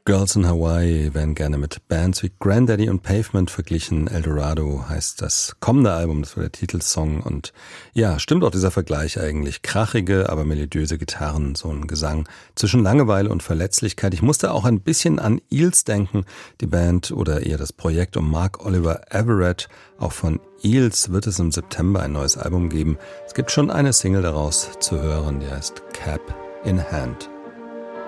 Girls in Hawaii werden gerne mit Bands wie Grandaddy und Pavement verglichen. Eldorado heißt das kommende Album, das war der Titelsong. Und ja, stimmt auch dieser Vergleich eigentlich. Krachige, aber melodiöse Gitarren, so ein Gesang zwischen Langeweile und Verletzlichkeit. Ich musste auch ein bisschen an Eels denken, die Band oder eher das Projekt um Mark Oliver Everett. Auch von Eels wird es im September ein neues Album geben. Es gibt schon eine Single daraus zu hören, die heißt Cap in Hand.